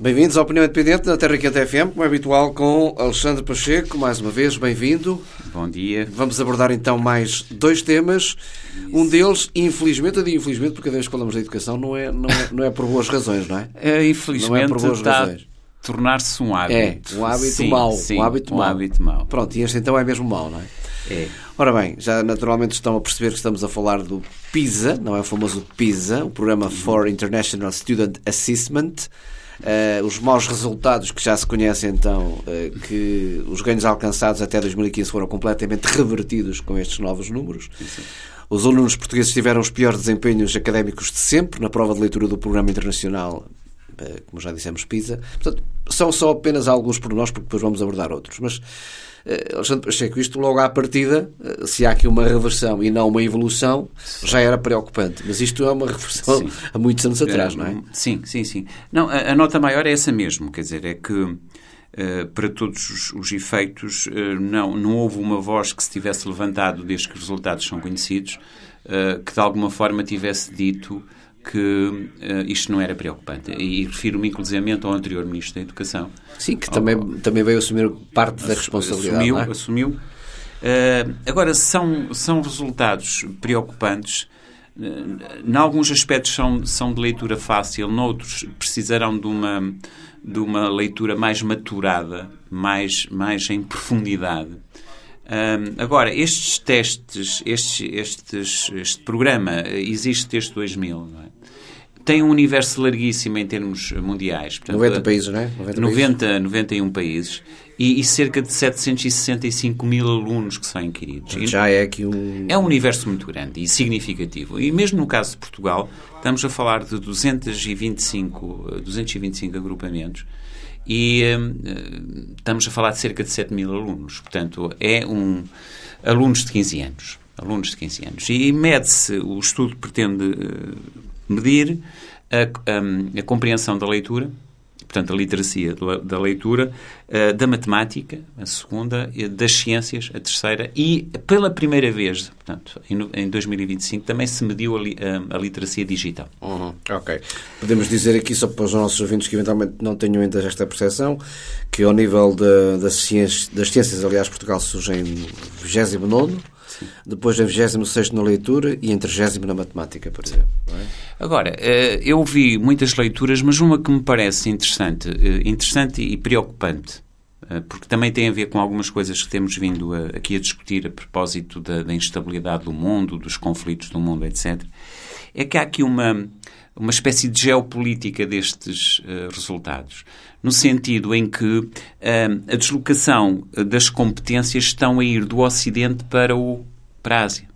Bem-vindos à Opinião Independente na Terra Quente FM, como é habitual, com Alexandre Pacheco. Mais uma vez, bem-vindo. Bom dia. Vamos abordar então mais dois temas. Um deles, infelizmente, eu digo infelizmente porque cada vez que falamos da educação não é por boas razões, não é? Infelizmente não é por boas está razões. A tornar-se um hábito. É, um hábito sim, mau. Sim, um hábito mau. Pronto, e este então é mesmo mau, não é? É. Ora bem, já naturalmente estão a perceber que estamos a falar do PISA, não é o famoso PISA, o Programa for International Student Assessment. Os maus resultados que já se conhecem então, que os ganhos alcançados até 2015 foram completamente revertidos com estes novos números. Sim. Os alunos portugueses tiveram os piores desempenhos académicos de sempre na prova de leitura do Programa Internacional, como já dissemos, PISA. Portanto, são só apenas alguns pormenores, porque depois vamos abordar outros. Mas, Alexandre Pacheco, isto logo à partida, se há aqui uma reversão e não uma evolução, já era preocupante. Mas isto é uma reversão Sim. há muitos anos atrás, não é? Sim. Não, a nota maior é essa mesmo, quer dizer, é que para todos os efeitos não houve uma voz que se tivesse levantado desde que os resultados são conhecidos, que de alguma forma tivesse dito que isto não era preocupante. E refiro-me inclusivamente ao anterior Ministro da Educação. Sim, que também veio assumir parte da responsabilidade. Assumiu. Agora, são resultados preocupantes. Em alguns aspectos são de leitura fácil, noutros precisarão de uma leitura mais maturada, mais em profundidade. Agora, estes testes, este programa existe desde 2000, não é? Tem um universo larguíssimo em termos mundiais. Portanto, 90 países, não é? 91 países e cerca de 765 mil alunos que são inquiridos. Já é aqui um... É um universo muito grande e significativo. E mesmo no caso de Portugal, estamos a falar de 225 agrupamentos e estamos a falar de cerca de 7 mil alunos. Portanto, alunos de 15 anos. E mede-se, o estudo pretende medir a compreensão da leitura, portanto, a literacia da leitura, da matemática, a segunda, das ciências, a terceira, e pela primeira vez, portanto, em 2025, também se mediu a literacia digital. Ok. Podemos dizer aqui, só para os nossos ouvintes que eventualmente não tenham ainda esta percepção, que ao nível das ciências, aliás, Portugal surge em 29º, depois em 26º na leitura e em 30º na matemática, por exemplo. Não é? Agora, eu vi muitas leituras, mas uma que me parece interessante e preocupante, porque também tem a ver com algumas coisas que temos vindo aqui a discutir a propósito da instabilidade do mundo, dos conflitos do mundo, etc., é que há aqui uma espécie de geopolítica destes resultados, no sentido em que a deslocação das competências estão a ir do Ocidente para a Ásia.